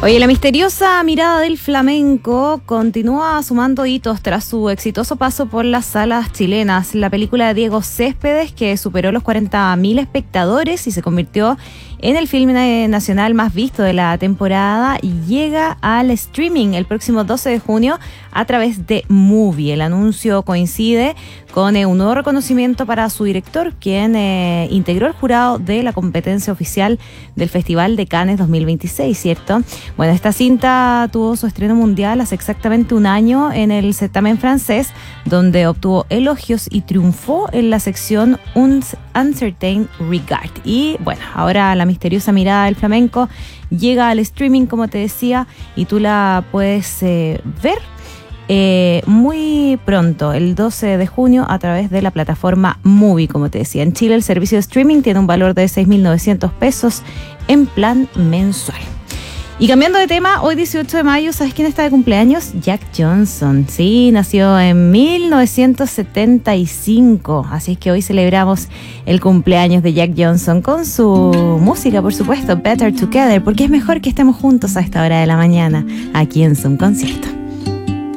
Oye, la misteriosa mirada del flamenco continúa sumando hitos tras su exitoso paso por las salas chilenas. La película de Diego Céspedes, que superó los 40.000 espectadores y se convirtió en el filme nacional más visto de la temporada, llega al streaming el próximo 12 de junio a través de Movie. El anuncio coincide con un nuevo reconocimiento para su director, quien integró el jurado de la competencia oficial del Festival de Cannes 2026, ¿cierto? Bueno, esta cinta tuvo su estreno mundial hace exactamente un año en el certamen francés, donde obtuvo elogios y triunfó en la sección Uncertain Regard. Y bueno, ahora la misteriosa mirada del flamenco llega al streaming, como te decía, y tú la puedes ver muy pronto, el 12 de junio, a través de la plataforma Movie, como te decía. En Chile el servicio de streaming tiene un valor de 6.900 pesos en plan mensual. Y cambiando de tema, hoy 18 de mayo, ¿sabes quién está de cumpleaños? Jack Johnson. Sí, nació en 1975, así es que hoy celebramos el cumpleaños de Jack Johnson con su música, por supuesto, Better Together, porque es mejor que estemos juntos a esta hora de la mañana, aquí en Zoom Concierto.